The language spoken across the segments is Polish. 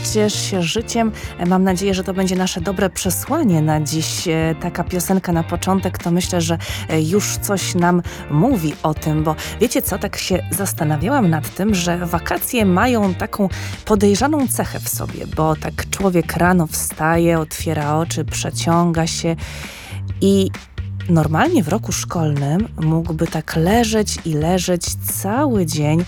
ciesz się życiem. Mam nadzieję, że to będzie nasze dobre przesłanie na dziś. Taka piosenka na początek, to myślę, że już coś nam mówi o tym, bo wiecie co, tak się zastanawiałam nad tym, że wakacje mają taką podejrzaną cechę w sobie, bo tak człowiek rano wstaje, otwiera oczy, przeciąga się i normalnie w roku szkolnym mógłby tak leżeć i leżeć cały dzień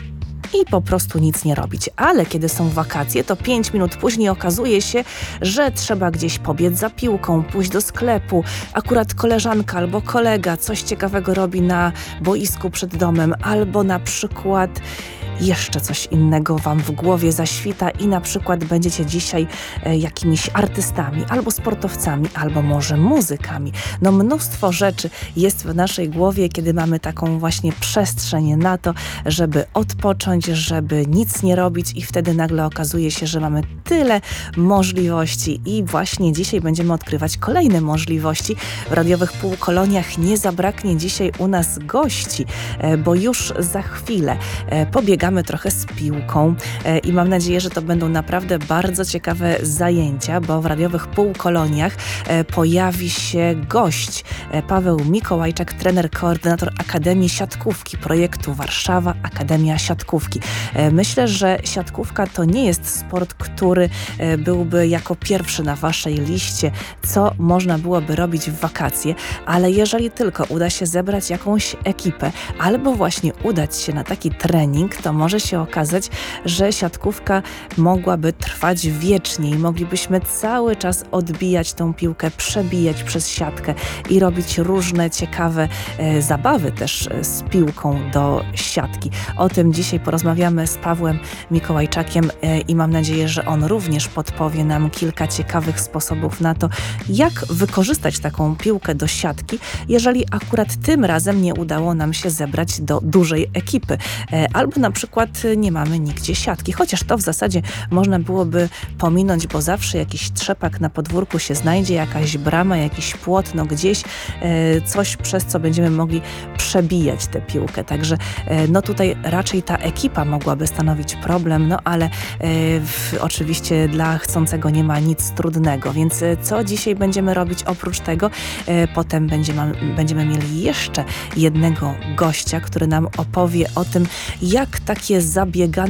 i po prostu nic nie robić. Ale kiedy są wakacje, to 5 minut później okazuje się, że trzeba gdzieś pobiec za piłką, pójść do sklepu. Akurat koleżanka albo kolega coś ciekawego robi na boisku przed domem, albo na przykład jeszcze coś innego wam w głowie zaświta i na przykład będziecie dzisiaj jakimiś artystami, albo sportowcami, albo może muzykami. No mnóstwo rzeczy jest w naszej głowie, kiedy mamy taką właśnie przestrzeń na to, żeby odpocząć, żeby nic nie robić i wtedy nagle okazuje się, że mamy tyle możliwości i właśnie dzisiaj będziemy odkrywać kolejne możliwości. W radiowych półkoloniach nie zabraknie dzisiaj u nas gości, bo już za chwilę pobiegamy trochę z piłką i mam nadzieję, że to będą naprawdę bardzo ciekawe zajęcia, bo w radiowych półkoloniach pojawi się gość. Paweł Mikołajczak, trener, koordynator Akademii Siatkówki, projektu Warszawa Akademia Siatkówki. Myślę, że siatkówka to nie jest sport, który byłby jako pierwszy na waszej liście, co można byłoby robić w wakacje, ale jeżeli tylko uda się zebrać jakąś ekipę albo właśnie udać się na taki trening, to może się okazać, że siatkówka mogłaby trwać wiecznie i moglibyśmy cały czas odbijać tą piłkę, przebijać przez siatkę i robić różne ciekawe zabawy też z piłką do siatki. O tym dzisiaj porozmawiamy z Pawłem Mikołajczakiem i mam nadzieję, że on również podpowie nam kilka ciekawych sposobów na to, jak wykorzystać taką piłkę do siatki, jeżeli akurat tym razem nie udało nam się zebrać do dużej ekipy. Albo na przykład nie mamy nigdzie siatki, chociaż to w zasadzie można byłoby pominąć, bo zawsze jakiś trzepak na podwórku się znajdzie, jakaś brama, jakiś płot, no gdzieś coś, przez co będziemy mogli przebijać tę piłkę. Także no tutaj raczej ta ekipa mogłaby stanowić problem, no ale oczywiście dla chcącego nie ma nic trudnego, więc co dzisiaj będziemy robić oprócz tego? Potem będziemy mieli jeszcze jednego gościa, który nam opowie o tym, jak takie zabieganie